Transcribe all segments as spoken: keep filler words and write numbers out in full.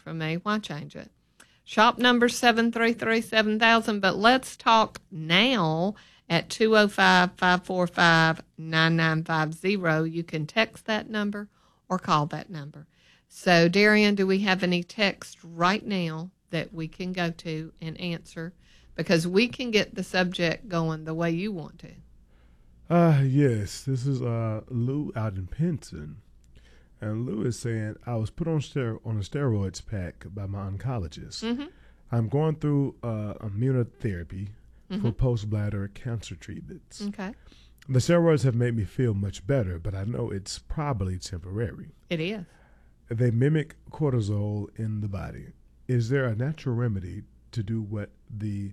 from me. Why change it? Shop number seven three three, seven thousand, but let's talk now at two oh five, five four five, nine nine five zero. You can text that number or call that number. So, Darian, do we have any text right now that we can go to and answer? Because we can get the subject going the way you want to. Uh, yes, this is uh, Lou out in Penton. And Lou is saying, I was put on stero- on a steroids pack by my oncologist. Mm-hmm. I'm going through uh, immunotherapy mm-hmm. for post-bladder cancer treatments. Okay. The steroids have made me feel much better, but I know it's probably temporary. It is. They mimic cortisol in the body. Is there a natural remedy to do what the,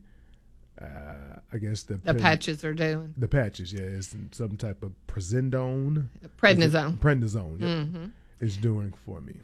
uh, I guess the... The pen- patches are doing. The patches, yeah. It's some type of prednisone. Prednisone. Prednisone, yeah. Mm-hmm. Is doing for me.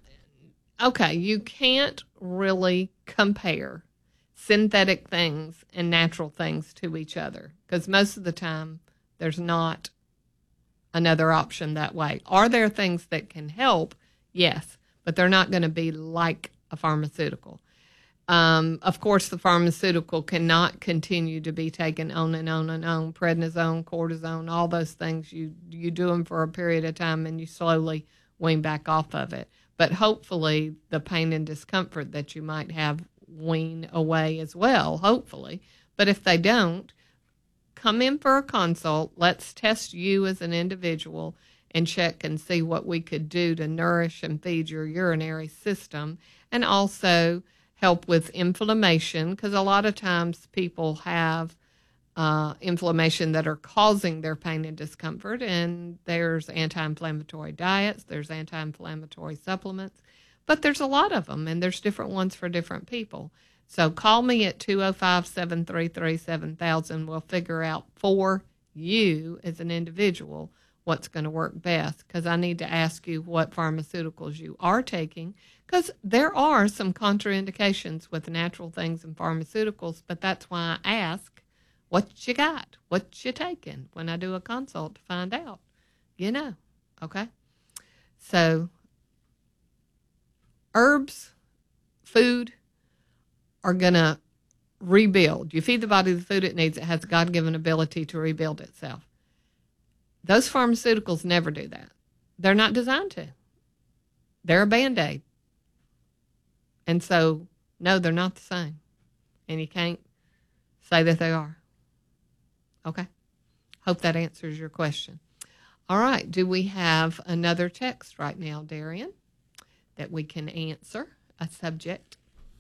Okay, you can't really compare synthetic things and natural things to each other because most of the time there's not another option that way. Are there things that can help? Yes, but they're not going to be like a pharmaceutical. Um, of course, the pharmaceutical cannot continue to be taken on and on and on. Prednisone, cortisone, all those things, you, you do them for a period of time and you slowly wean back off of it. But hopefully the pain and discomfort that you might have wean away as well, hopefully. But if they don't, come in for a consult. Let's test you as an individual and check and see what we could do to nourish and feed your urinary system and also help with inflammation because a lot of times people have uh, inflammation that are causing their pain and discomfort, and there's anti-inflammatory diets, there's anti-inflammatory supplements, but there's a lot of them, and there's different ones for different people. So call me at two oh five, seven three three, seven thousand. We'll figure out for you as an individual what's going to work best because I need to ask you what pharmaceuticals you are taking because there are some contraindications with natural things and pharmaceuticals, but that's why I ask what you got, what you taking when I do a consult to find out, you know, okay? So herbs, food are going to rebuild. You feed the body the food it needs. It has a God-given ability to rebuild itself. Those pharmaceuticals never do that. They're not designed to. They're a Band-Aid. And so, no, they're not the same. And you can't say that they are. Okay? Hope that answers your question. All right. Do we have another text right now, Darian, that we can answer a subject?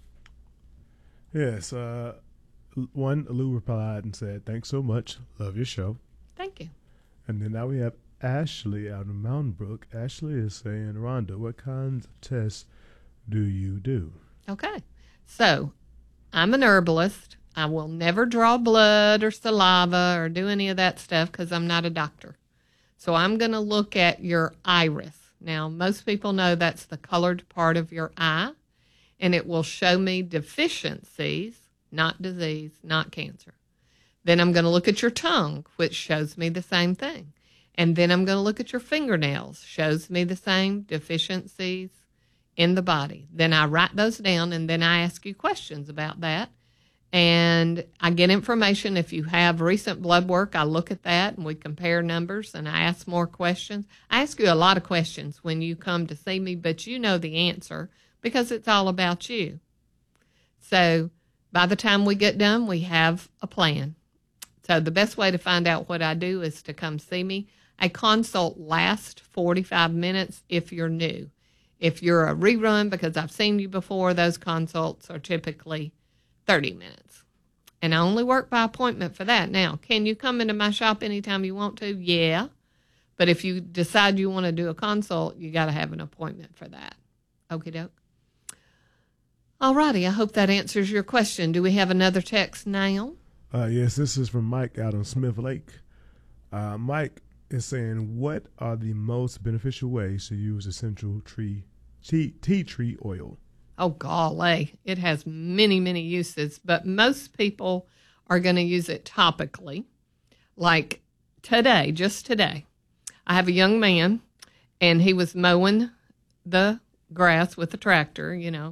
Yes. Uh, one, Lou replied and said, thanks so much. Love your show. Thank you. And then now we have Ashley out of Mountain Brook. Ashley is saying, Rhonda, what kinds of tests do you do? Okay. So I'm an herbalist. I will never draw blood or saliva or do any of that stuff because I'm not a doctor. So I'm going to look at your iris. Now, most people know that's the colored part of your eye, and it will show me deficiencies, not disease, not cancer. Then I'm going to look at your tongue, which shows me the same thing. And then I'm going to look at your fingernails, shows me the same deficiencies in the body. Then I write those down, and then I ask you questions about that. And I get information. If you have recent blood work, I look at that, and we compare numbers, and I ask more questions. I ask you a lot of questions when you come to see me, but you know the answer because it's all about you. So by the time we get done, we have a plan. So the best way to find out what I do is to come see me. A consult lasts forty-five minutes if you're new. If you're a rerun, because I've seen you before, those consults are typically thirty minutes. And I only work by appointment for that. Now, can you come into my shop anytime you want to? Yeah. But if you decide you want to do a consult, you got to have an appointment for that. Okie doke. All righty. I hope that answers your question. Do we have another text now? Uh, yes, this is from Mike out on Smith Lake. Uh, Mike is saying, what are the most beneficial ways to use essential tree tea, tea tree oil? Oh, golly. It has many, many uses, but most people are going to use it topically. Like today, just today, I have a young man, and he was mowing the grass with a tractor, you know,